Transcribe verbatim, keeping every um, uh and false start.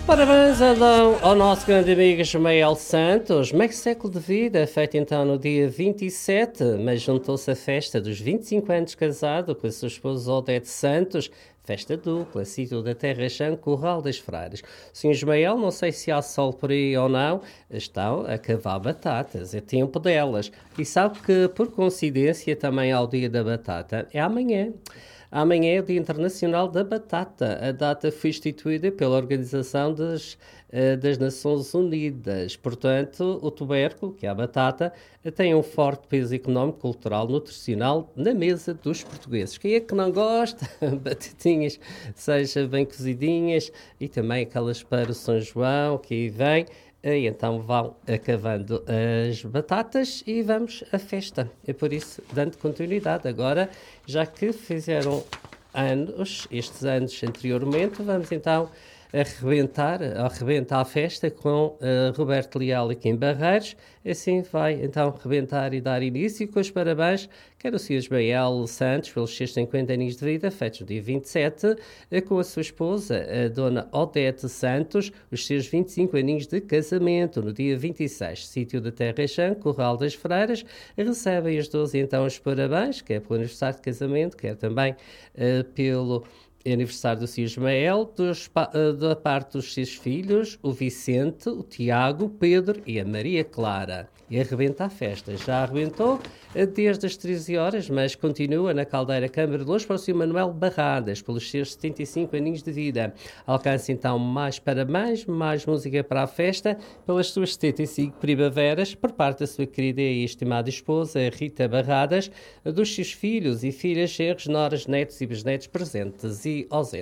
Parabéns então ao nosso grande amigo Ismael Santos, meio século de vida, feito então no dia vinte e sete, mas juntou-se à festa dos vinte e cinco anos casado com a sua esposa Odete Santos, festa dupla, sítio da Terra Chã, Curral das Frades. O senhor Ismael, não sei se há sol por aí ou não, estão a cavar batatas, é tempo delas. E sabe que, por coincidência, também ao dia da batata, é amanhã. Amanhã é o Dia Internacional da Batata. A data foi instituída pela Organização das, eh, das Nações Unidas. Portanto, o tubérculo, que é a batata, eh, tem um forte peso económico, cultural, nutricional na mesa dos portugueses. Quem é que não gosta? Batatinhas, seja bem cozidinhas, e também aquelas para o São João, que aí vem. E então vão acabando as batatas e vamos à festa. É por isso, dando continuidade agora, já que fizeram anos, estes anos anteriormente, vamos então arrebentar, arrebentar a festa com uh, Roberto Leal aqui em Barreiros. Assim vai então arrebentar e dar início com os parabéns, quer o senhor Ismael Santos, pelos seus cinquenta anos de vida, feitos no dia vinte e sete, uh, com a sua esposa, a dona Odete Santos, os seus vinte e cinco aninhos de casamento, no dia vinte e seis, sítio da Terra Chã, Curral das Freiras. Recebem os doze então os parabéns, quer pelo aniversário de casamento, quer também uh, pelo aniversário do senhor Ismael, dos, da parte dos seus filhos, o Vicente, o Tiago, o Pedro e a Maria Clara. E arrebenta a festa. Já arrebentou desde as treze horas, mas continua na Caldeira Câmara de Luz para o senhor Manuel Barradas, pelos seus setenta e cinco aninhos de vida. Alcança então mais parabéns, mais música para a festa, pelas suas setenta e cinco primaveras, por parte da sua querida e estimada esposa, Rita Barradas, dos seus filhos e filhas, genros, noras, netos e bisnetos presentes e ausentes.